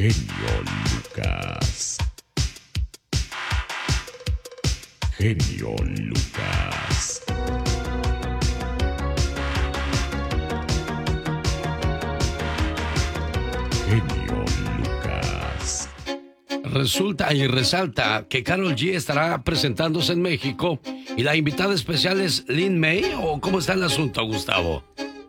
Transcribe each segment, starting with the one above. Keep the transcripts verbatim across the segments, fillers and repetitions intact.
Genio Lucas. Genio Lucas. Genio Lucas. Resulta y resalta que Karol G estará presentándose en México y la invitada especial es Lin May, ¿o cómo está el asunto, Gustavo?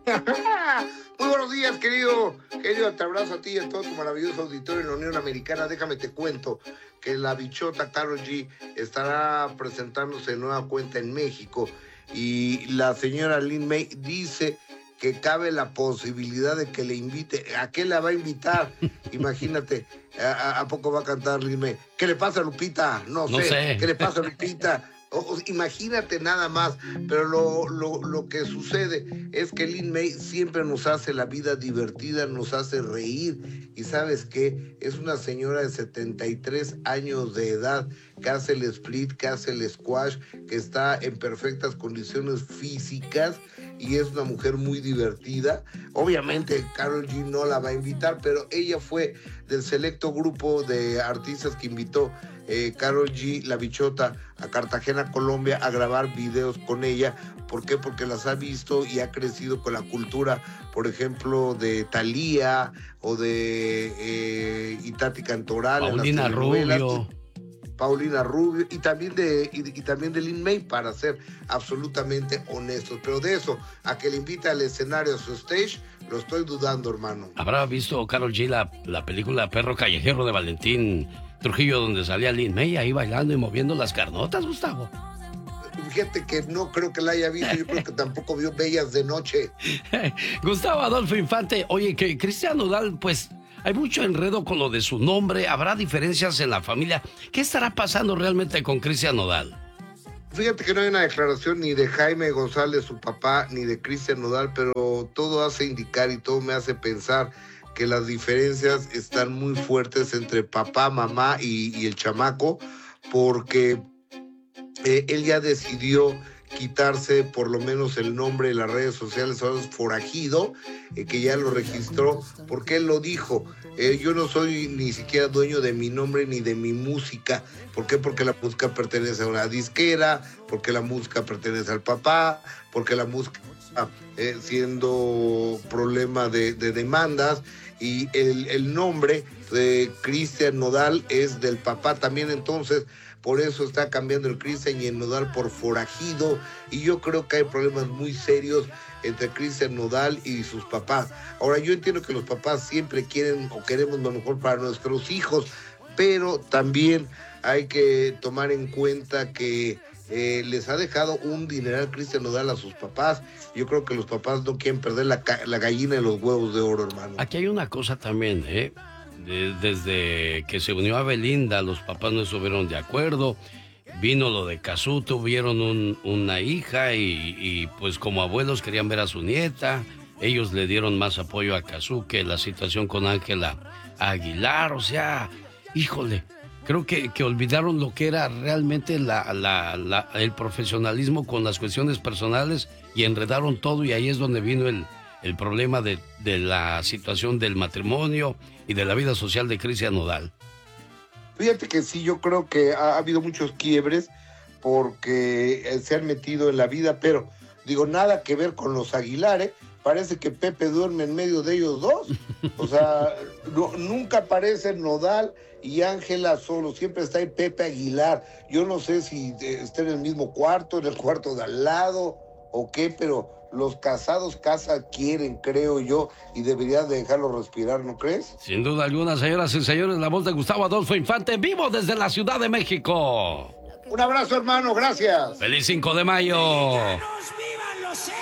Muy buenos días, querido. Querido, te abrazo a ti y a todo tu maravilloso auditorio en la Unión Americana. Déjame te cuento que la bichota Karol G estará presentándose de nueva cuenta en México y la señora Lin May dice que cabe la posibilidad de que le invite. ¿A qué la va a invitar? Imagínate, ¿a, a poco va a cantar Lin May? ¿Qué le pasa a Lupita? No, No sé. sé. ¿Qué le pasa a Lupita? O, o, imagínate nada más, pero lo, lo, lo que sucede es que Lin May siempre nos hace la vida divertida, nos hace reír, y ¿sabes qué? Es una señora de setenta y tres años de edad que hace el split, que hace el squash, que está en perfectas condiciones físicas y es una mujer muy divertida. Obviamente Karol G no la va a invitar, pero ella fue del selecto grupo de artistas que invitó Eh, Karol G, la bichota, a Cartagena, Colombia, a grabar videos con ella. ¿Por qué? Porque las ha visto y ha crecido con la cultura, por ejemplo, de Thalía o de eh, Itati Cantoral. Paulina Rubio. Paulina Rubio y también de y, y también de Lin May, para ser absolutamente honestos. Pero de eso, a que le invita al escenario, a su stage, lo estoy dudando, hermano. ¿Habrá visto Karol G la, la película Perro Callejero de Valentín Trujillo, donde salía Lin May ahí bailando y moviendo las carnotas, Gustavo? Fíjate que no creo que la haya visto, yo creo que tampoco vio Bellas de Noche. Gustavo Adolfo Infante, oye, que Cristian Nodal, pues hay mucho enredo con lo de su nombre, habrá diferencias en la familia. ¿Qué estará pasando realmente con Cristian Nodal? Fíjate que no hay una declaración ni de Jaime González, su papá, ni de Cristian Nodal, pero todo hace indicar y todo me hace pensar que las diferencias están muy fuertes entre papá, mamá y, y el chamaco, porque eh, él ya decidió quitarse por lo menos el nombre de las redes sociales, ahora es Forajido, eh, que ya lo registró, porque él lo dijo, eh, yo no soy ni siquiera dueño de mi nombre ni de mi música. ¿Por qué? Porque la música pertenece a una disquera, porque la música pertenece al papá, porque la música eh, siendo problema de, de demandas, y el, el nombre de Cristian Nodal es del papá también, entonces por eso está cambiando el Cristian y el Nodal por Forajido, y yo creo que hay problemas muy serios entre Cristian Nodal y sus papás. Ahora, yo entiendo que los papás siempre quieren o queremos lo mejor para nuestros hijos, pero también hay que tomar en cuenta que eh, les ha dejado un dineral Cristian Nodal a sus papás. Yo creo que los papás no quieren perder la, la gallina de los huevos de oro, hermano. Aquí hay una cosa también, ¿eh? De, desde que se unió a Belinda, los papás no estuvieron de acuerdo. Vino lo de Cazzu, tuvieron un, una hija y, y pues como abuelos querían ver a su nieta. Ellos le dieron más apoyo a Cazzu que la situación con Ángela Aguilar. O sea, híjole, creo que, que olvidaron lo que era realmente la, la, la, el profesionalismo con las cuestiones personales y enredaron todo, y ahí es donde vino el, el problema de, de la situación del matrimonio y de la vida social de Cristian Nodal. Fíjate que sí, yo creo que ha, ha habido muchos quiebres porque eh, se han metido en la vida, pero digo, nada que ver con los Aguilar, ¿eh? Parece que Pepe duerme en medio de ellos dos. O sea, no, nunca aparece Nodal y Ángela solo, siempre está ahí Pepe Aguilar. Yo no sé si está en el mismo cuarto, en el cuarto de al lado o qué, pero los casados casa quieren, creo yo, y deberían de dejarlo respirar, ¿no crees? Sin duda alguna, señoras y señores, la voz de Gustavo Adolfo Infante, vivo desde la Ciudad de México. Un abrazo, hermano, gracias. ¡Feliz cinco de mayo! ¡Que nos vivan los